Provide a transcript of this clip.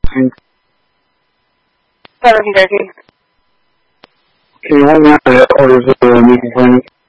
Okie dokie. Okay, 1 minute, orders of the meeting planning.